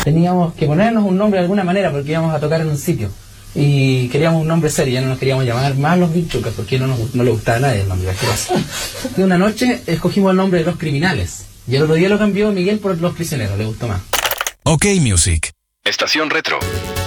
teníamos que ponernos un nombre de alguna manera porque íbamos a tocar en un sitio. Y queríamos un nombre serio, ya no nos queríamos llamar más Los Vinchucas porque no le gustaba a nadie el nombre. Y una noche escogimos el nombre de Los Criminales. Y el otro día lo cambió Miguel por Los Prisioneros, le gustó más. OK Music. Estación Retro.